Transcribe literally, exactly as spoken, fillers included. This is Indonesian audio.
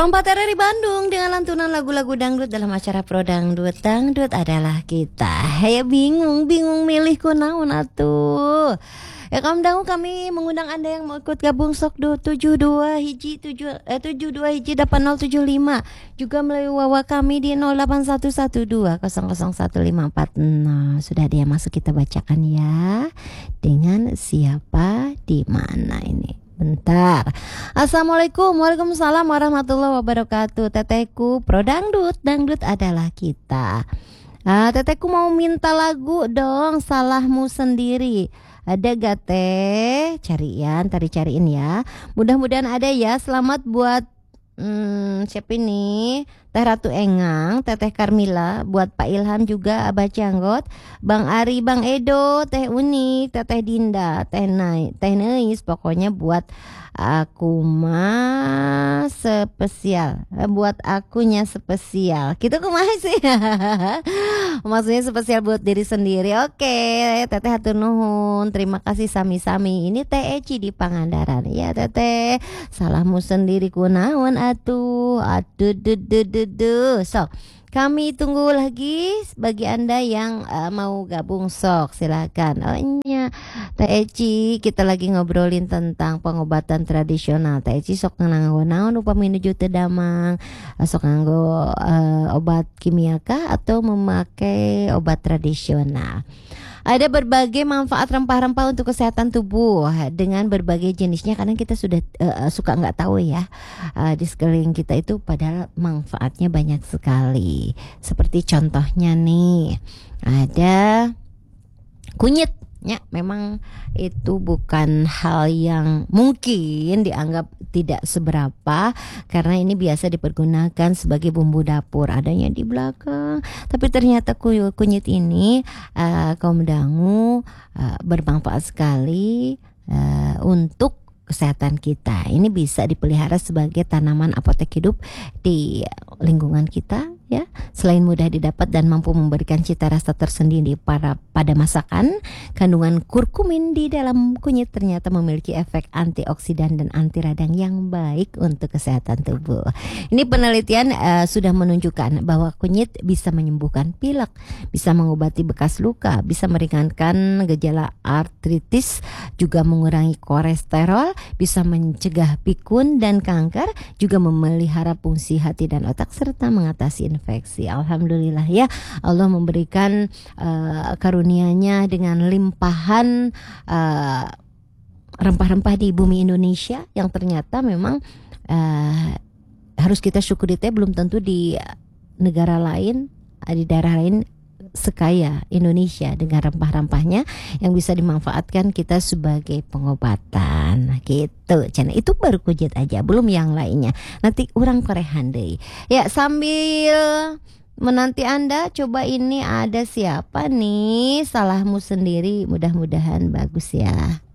Perompak dari Bandung dengan lantunan lagu-lagu dangdut dalam acara Pro Dangdut. Dangdut adalah kita. Ya bingung, bingung milih kunaon atuh. Ya kamu dangu kami mengundang Anda yang mau ikut gabung sok do tujuh dua hiji tujuh eh tujuh dua hiji delapan nol tujuh lima, juga melalui wawa kami di nol delapan satu satu dua nol nol satu lima empat nol. Sudah dia masuk, kita bacakan ya. Dengan siapa di mana ini? Bentar. Assalamualaikum, waalaikumsalam warahmatullahi wabarakatuh. Tetehku Pro Dangdut, dangdut adalah kita. Ah, tetehku mau minta lagu dong, Salahmu Sendiri. Ada gak teh? Carian, tadi cariin ya. Mudah-mudahan ada ya. Selamat buat hmm, siapa ini? Teh Ratu Engang, Teteh Karmila, buat Pak Ilham juga, Abah Canggot, Bang Ari, Bang Edo, Teh Unik, Teteh Dinda, Teh Nai, Teh Neis, pokoknya buat aku mah spesial, buat akunya spesial. Gitu kumaha sih? Maksudnya spesial buat diri sendiri. Oke, Teteh hatur nuhun. Terima kasih sami-sami. Ini Teh Eci di Pangandaran. Ya Teteh, salahmu sendiri kunaon atuh. Aduh duh duh duh duh. So, kami tunggu lagi bagi Anda yang uh, mau gabung sok, silakan. Oh iya, Teh Eci, kita lagi ngobrolin tentang pengobatan tradisional. Teh Eci sok nganggo naon upami nuju teu damang, sok nganggo uh, obat kimia kah atau memakai obat tradisional. Ada berbagai manfaat rempah-rempah untuk kesehatan tubuh dengan berbagai jenisnya. Kadang kita sudah uh, suka nggak tahu ya, uh, di sekeliling kita itu padahal manfaatnya banyak sekali. Seperti contohnya nih, ada kunyit. Ya, memang itu bukan hal yang mungkin dianggap tidak seberapa, karena ini biasa dipergunakan sebagai bumbu dapur, adanya di belakang. Tapi ternyata kunyit ini uh, kaum dangu uh, bermanfaat sekali uh, untuk kesehatan kita. Ini bisa dipelihara sebagai tanaman apotek hidup di lingkungan kita ya. Selain mudah didapat dan mampu memberikan cita rasa tersendiri para pada masakan, kandungan kurkumin di dalam kunyit ternyata memiliki efek antioksidan dan anti radang yang baik untuk kesehatan tubuh. Ini penelitian uh, sudah menunjukkan bahwa kunyit bisa menyembuhkan pilek, bisa mengobati bekas luka, bisa meringankan gejala artritis, juga mengurangi kolesterol, bisa mencegah pikun dan kanker, juga memelihara fungsi hati dan otak serta mengatasi infeksi. Alhamdulillah ya, Allah memberikan uh, karunia-Nya dengan limpahan uh, rempah-rempah di bumi Indonesia yang ternyata memang uh, harus kita syukuri. Teh belum tentu di negara lain, di daerah lain sekaya Indonesia dengan rempah-rempahnya yang bisa dimanfaatkan kita sebagai pengobatan gitu. Cana itu baru kunyit aja, belum yang lainnya. Nanti urang korehan deui. Ya, sambil menanti Anda, coba ini ada siapa nih? Salahmu Sendiri, mudah-mudahan bagus ya.